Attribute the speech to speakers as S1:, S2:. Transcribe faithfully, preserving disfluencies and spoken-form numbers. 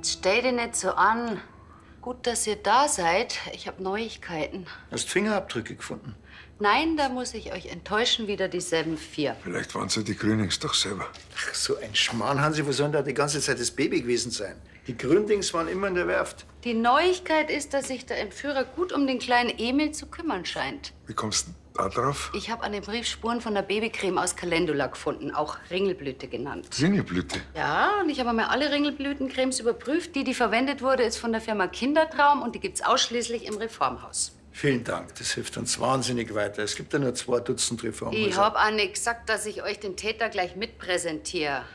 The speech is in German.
S1: Jetzt stell dich nicht so an. Gut, dass ihr da seid. Ich habe Neuigkeiten.
S2: Hast Fingerabdrücke gefunden?
S1: Nein, da muss ich euch enttäuschen, wieder dieselben vier.
S3: Vielleicht waren es ja die Grünings doch selber.
S2: Ach, so ein Schmarrn, Hansi. Wo soll denn da die ganze Zeit das Baby gewesen sein? Die Gründings waren immer in der Werft.
S1: Die Neuigkeit ist, dass sich der Entführer gut um den kleinen Emil zu kümmern scheint.
S3: Wie kommst du da drauf?
S1: Ich habe an den Brief Spuren von der Babycreme aus Calendula gefunden, auch Ringelblüte genannt.
S3: Ringelblüte?
S1: Ja, und ich habe mir alle Ringelblütencremes überprüft. Die, die verwendet wurde, ist von der Firma Kindertraum und die gibt's ausschließlich im Reformhaus.
S2: Vielen Dank, das hilft uns wahnsinnig weiter. Es gibt ja nur zwei Dutzend Reformhäuser.
S1: Ich hab auch nicht gesagt, dass ich euch den Täter gleich mitpräsentiere.